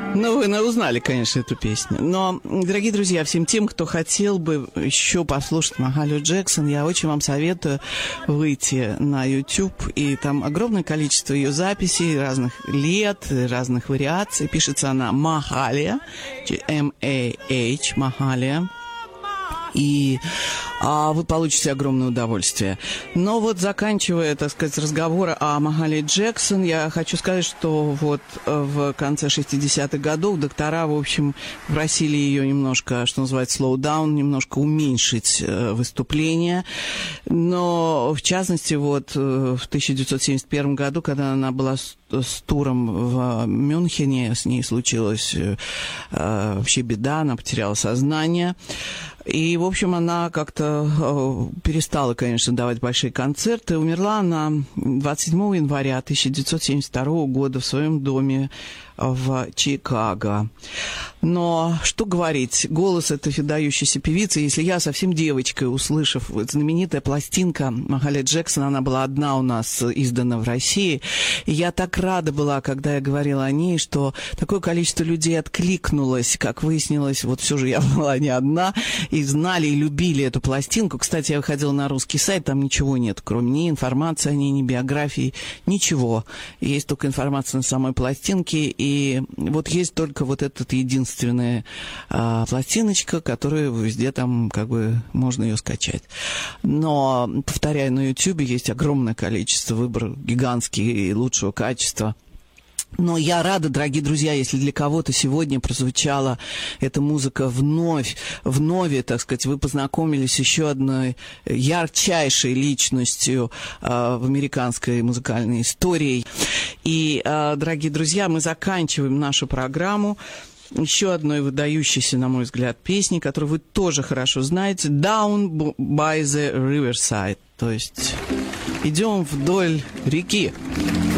Ну, вы узнали, конечно, эту песню. Но, дорогие друзья, всем тем, кто хотел бы еще послушать Махалию Джексон, я очень вам советую выйти на YouTube. И там огромное количество ее записей разных лет, разных вариаций. Пишется она Махалия, M-A-H, Махалия. И вы получите огромное удовольствие. Но вот заканчивая, так сказать, разговор о Махалии Джексон, я хочу сказать, что вот в конце 60-х годов доктора, в общем, просили ее немножко, что называется, slow down, немножко уменьшить выступление. Но, в частности, вот в 1971 году, когда она была с туром в Мюнхене, с ней случилась вообще беда, она потеряла сознание. И, в общем, она как-то перестала, конечно, давать большие концерты. Умерла она 27 января 1972 года в своем доме в Чикаго. Но что говорить, голос этой выдающейся певицы, если я совсем девочкой, услышав знаменитая пластинка Махалия Джексон, она была одна у нас издана в России, и я так рада была, когда я говорила о ней, что такое количество людей откликнулось, как выяснилось, вот все же я была не одна, и знали, и любили эту пластинку. Кстати, я выходила на русский сайт, там ничего нет, кроме ни информации о ней, ни биографии, ничего. Есть только информация на самой пластинке, и вот есть только вот этот единственная пластиночка, которая везде там как бы можно ее скачать. Но, повторяю, на YouTube есть огромное количество, выбор гигантский и лучшего качества. Но я рада, дорогие друзья, если для кого-то сегодня прозвучала эта музыка вновь, так сказать, вы познакомились с еще одной ярчайшей личностью в американской музыкальной истории. И, дорогие друзья, мы заканчиваем нашу программу еще одной выдающейся, на мой взгляд, песней, которую вы тоже хорошо знаете, «Down by the Riverside», то есть «Идем вдоль реки».